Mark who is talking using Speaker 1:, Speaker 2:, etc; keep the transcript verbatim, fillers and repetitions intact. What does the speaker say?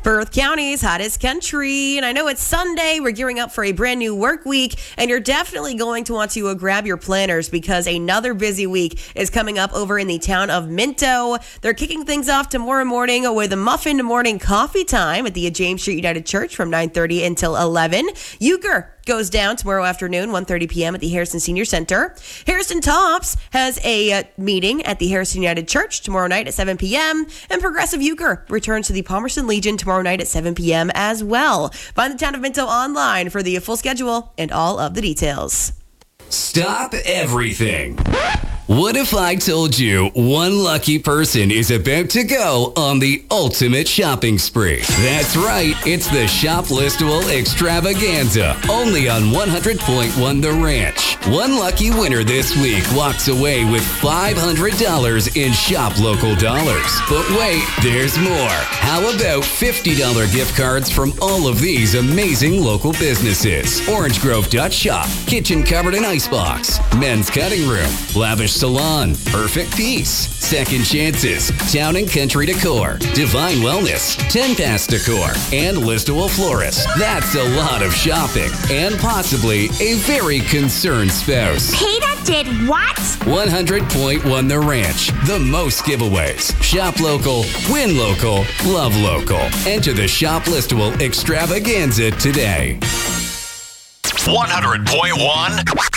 Speaker 1: Perth County's hottest country. And I know it's Sunday. We're gearing up for a brand new work week. And you're definitely going to want to uh, grab your planners because another busy week is coming up over in the town of Minto. They're kicking things off tomorrow morning with a muffin morning coffee time at the James Street United Church from nine thirty until eleven. Euchre goes down tomorrow afternoon, one thirty p.m. at the Harrison Senior Center. Harrison Tops has a uh, meeting at the Harrison United Church tomorrow night at seven p.m. And Progressive Euchre returns to the Palmerston Legion tomorrow night at seven p.m. as well. Find the Town of Minto online for the full schedule and all of the details.
Speaker 2: Stop everything. What if I told you one lucky person is about to go on the ultimate shopping spree? That's right, it's the Shoplistable Extravaganza, only on one hundred point one The Ranch. One lucky winner this week walks away with five hundred dollars in Shop Local dollars. But wait, there's more. How about fifty dollars gift cards from all of these amazing local businesses? Orange Grove Dutch Shop, Kitchen Cupboard and Icebox, Men's Cutting Room, Lavish Salon, Perfect Piece, Second Chances, Town and Country Decor, Divine Wellness, ten Pass Decor, and Listowel Florist. That's a lot of shopping and possibly a very concerned spouse.
Speaker 3: Peter did what?
Speaker 2: one hundred point one The Ranch. The most giveaways. Shop local, win local, love local. Enter the Shoplistable Extravaganza today.
Speaker 4: one hundred point one